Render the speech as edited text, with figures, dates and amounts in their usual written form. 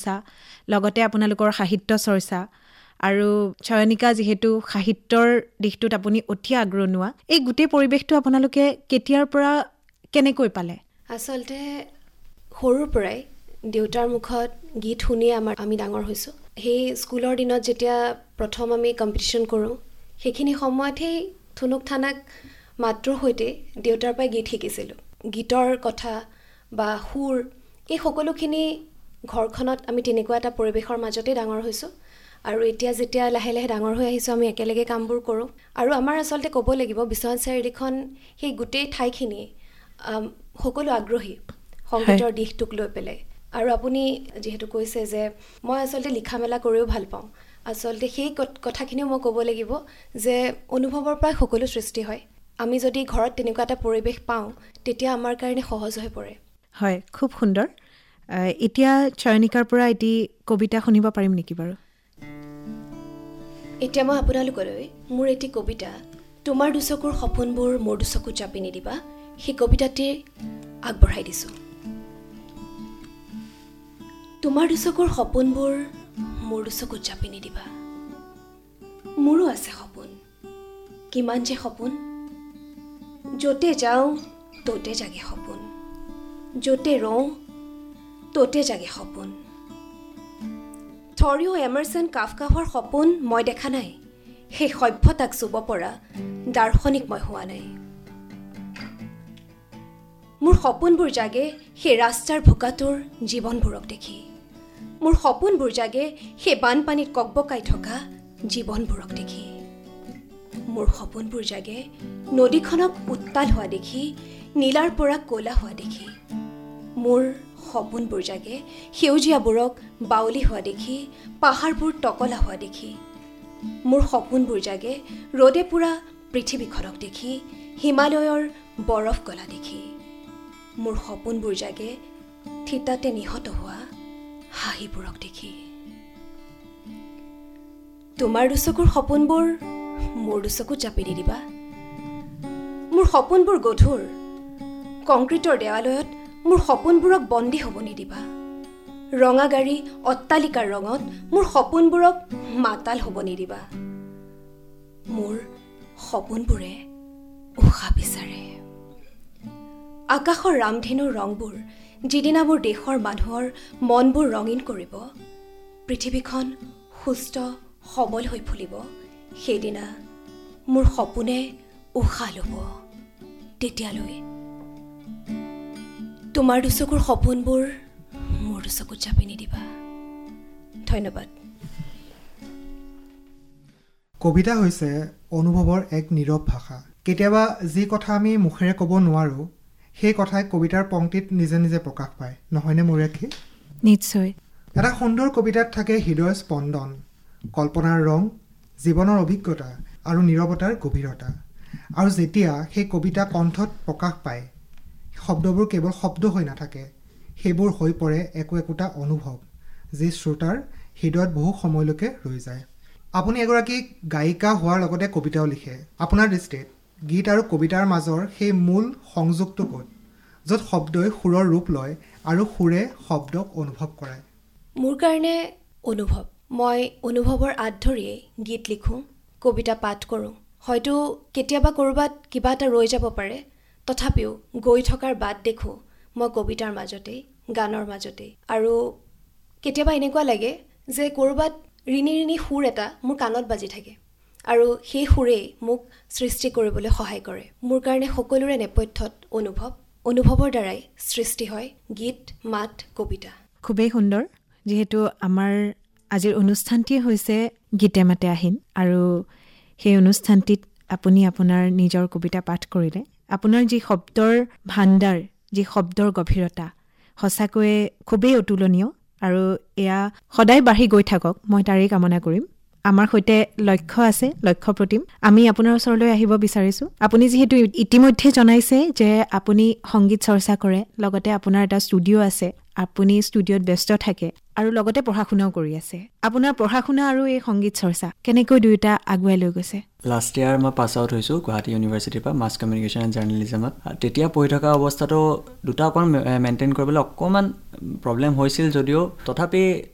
চৰ্চা, লগতে আপোনালোকৰ সাহিত্য চৰ্চা আৰু চয়নিকা যিহেতু সাহিত্যৰ দিশটোত আপুনি অতি আগ্ৰহী, এই গোটেই পৰিৱেশটো আপোনালোকে কেতিয়াৰ পৰা কেনেকৈ পালে? আচলতে সৰুৰ পৰাই দেউতাৰ মুখত গীত শুনিয়ে আমি ডাঙৰ হৈছোঁ। সেই স্কুলৰ দিনত যেতিয়া প্ৰথম আমি কম্পিটিশ্যন কৰোঁ, সেইখিনি সময়ত সেই থুনুক থানাক মাত্ৰৰ সৈতে দেউতাৰ পৰাই গীত শিকিছিলোঁ। গীতৰ কথা বা সুৰ এই সকলোখিনি ঘৰখনত আমি তেনেকুৱা এটা পৰিৱেশৰ মাজতে ডাঙৰ হৈছোঁ। আৰু এতিয়া যেতিয়া লাহে লাহে ডাঙৰ হৈ আহিছোঁ, আমি একেলগে কামবোৰ কৰোঁ। আৰু আমাৰ আচলতে ক'ব লাগিব বিশ্বনাথ চাৰিআলিখন সেই গোটেই ঠাইখিনি সকলো আগ্ৰহী সংগীতৰ দিশটোক লৈ পেলাই। আৰু আপুনি যিহেতু কৈছে যে মই আচলতে লিখা মেলা কৰিও ভাল পাওঁ, আচলতে সেই কথাখিনিও মই ক'ব লাগিব যে অনুভৱৰ পৰাই সকলো সৃষ্টি হয়। আমি যদি ঘৰত তেনেকুৱা এটা পৰিৱেশ পাওঁ তেতিয়া আমাৰ কাৰণে সহজ হৈ পৰে। হয়, খুব সুন্দৰ। এতিয়া চয়নিকাৰ পৰা এটি কবিতা শুনিব পাৰিম নেকি বাৰু? এতিয়া মই আপোনালোকলৈ মোৰ এটি কবিতা, তোমাৰ দুচকুৰ সপোনবোৰ মোৰ দুচকুত জাপি নিদিবা, সেই কবিতাটি আগবঢ়াই দিছোঁ। তোমাৰ দুচকুৰ সপোনবোৰ মোৰ দুচকুত জাপি নিদিবা, মোৰো আছে সপোন, কিমান যে সপোন, য'তে যাওঁ ত'তে জাগে সপোন, য'তে ৰওঁ ত'তে জাগে সপোন। থৰিও এমাৰচন কাফকাহৰ সপোন মই দেখা নাই, সেই সভ্যতাক চুব পৰা দাৰ্শনিক মই হোৱা নাই। মোৰ সপোনবোৰ জাগে সেই ৰাস্তাৰ ভোকাটোৰ জীৱনবোৰক দেখি, মোৰ সপোনবোৰ জাগে সেই বানপানীত ককবকাই থকা জীৱনবোৰক দেখি, মোৰ সপোনবোৰ জাগে নদীখনক উত্তাল হোৱা দেখি, নীলাৰ পৰা ক'লা হোৱা দেখি, মোৰ সপোনবোৰ জাগে সেউজীয়াবোৰক বাউলি হোৱা দেখি, পাহাৰবোৰ টকলা হোৱা দেখি, মোৰ সপোনবোৰ জাগে ৰ'দে পুৰা পৃথিৱীখনক দেখি, হিমালয়ৰ বৰফ গলা দেখি, মোৰ সপোনবোৰ জাগে থিতাতে নিহত হোৱা হাঁহিবোৰক দেখি। তোমাৰ দুচকুৰ সপোনবোৰ মোৰ দুচকুত জাপি নিদিবা, মোৰ সপোনবোৰ গধুৰ কংক্ৰিটৰ দেৱালয়ত মোৰ সপোনবোৰক বন্দী হ'ব নিদিবা, ৰঙা গাড়ী অট্টালিকাৰ ৰঙত মোৰ সপোনবোৰক মাতাল হ'ব নিদিবা, মোৰ সপোনবোৰে উশাহ বিচাৰে। আকাশৰ ৰামধেনুৰ ৰংবোৰ যিদিনা মোৰ দেশৰ মানুহৰ মনবোৰ ৰঙীন কৰিব, পৃথিৱীখন সুস্থ সবল হৈ ফুলিব, সেইদিনা মোৰ সপোনে উশাহ ল'ব। তেতিয়ালৈ তোমাৰ দুচকুৰ সপোনবোৰ মোৰ দুচকুত জাপি নিদিবা। ধন্যবাদ। কবিতা হৈছে অনুভৱৰ এক নীৰৱ ভাষা। কেতিয়াবা যি কথা আমি মুখেৰে ক'ব নোৱাৰোঁ, সেই কথাই কবিতাৰ পংক্তিত নিজে নিজে প্ৰকাশ পায়, নহয়নে মূৰ্যাক্ষী? নিশ্চয়। এটা সুন্দৰ কবিতাত থাকে হৃদয়ৰ স্পন্দন, কল্পনাৰ ৰং, জীৱনৰ অভিজ্ঞতা আৰু নীৰৱতাৰ গভীৰতা। আৰু যেতিয়া সেই কবিতা কণ্ঠত প্ৰকাশ পায়, শব্দবোৰ কেৱল শব্দ হৈ নাথাকে, সেইবোৰ হৈ পৰে একোটা অনুভৱ, যি শ্ৰোতাৰ হৃদয়ত বহু সময়লৈকে ৰৈ যায়। আপুনি এগৰাকী গায়িকা হোৱাৰ লগতে কবিতাও লিখে। আপোনাৰ দৃষ্টিত গীত আৰু কবিতাৰ মাজৰ সেই মূল সংযোগটো ক'ত, য'ত শব্দই সুৰৰ ৰূপ লয় আৰু সুৰে শব্দক অনুভৱ কৰায়? মোৰ কাৰণে অনুভৱ। মই অনুভৱৰ আঁত ধৰিয়েই গীত লিখোঁ, কবিতা পাঠ কৰোঁ। হয়তো কেতিয়াবা ক'ৰবাত কিবা এটা ৰৈ যাব পাৰে, তথাপিও গৈ থকাৰ বাট দেখোঁ মই কবিতাৰ মাজতেই, গানৰ মাজতেই। আৰু কেতিয়াবা এনেকুৱা লাগে যে ক'ৰবাত ৰিণি ৰিণি সুৰ এটা মোৰ কাণত বাজি থাকে, আৰু সেই সুৰেই মোক সৃষ্টি কৰিবলৈ সহায় কৰে। মোৰ কাৰণে সকলোৰে নেপথ্যত অনুভৱৰ দ্বাৰাই সৃষ্টি হয় গীত, মাত, কবিতা। খুবেই সুন্দৰ। যিহেতু আমাৰ আজিৰ অনুষ্ঠানটিয়ে হৈছে গীতে মাতে আহিন, আৰু সেই অনুষ্ঠানটিত আপুনি আপোনাৰ নিজৰ কবিতা পাঠ কৰিলে। আপোনাৰ যি শব্দৰ ভাণ্ডাৰ, যি শব্দৰ গভীৰতা, সঁচাকৈয়ে খুবেই অতুলনীয়, আৰু এয়া সদায় বাঢ়ি গৈ থাকক, মই তাৰেই কামনা কৰিম। আমাৰ সৈতে লক্ষ্য আছে, লক্ষ্য প্ৰতিম। আমি আপোনাৰ ওচৰলৈ আহিব বিচাৰিছোঁ। আপুনি যিহেতু ইতিমধ্যে জনাইছে যে আপুনি সংগীত চৰ্চা কৰে, লগতে আপোনাৰ এটা ষ্টুডিঅ' আছে, আপুনি ষ্টুডিঅ'ত ব্যস্ত থাকে, আৰু লগতে পঢ়া শুনাও কৰি আছে। আপোনাৰ পঢ়া শুনা আৰু এই সংগীত চৰ্চা কেনেকৈ দুয়োটা আগুৱাই লৈ গৈছে? লাষ্ট ইয়াৰ মই পাছ আউট হৈছোঁ গুৱাহাটী ইউনিভাৰ্চিটিৰ পৰা মাছ কমিউনিকেশ্যন এণ্ড জাৰ্নেলিজমত। তেতিয়া পঢ়ি থকা অৱস্থাটো দুটা অকণমান মেইনটেইন কৰিবলৈ অকণমান প্ৰব্লেম হৈছিল যদিও, তথাপি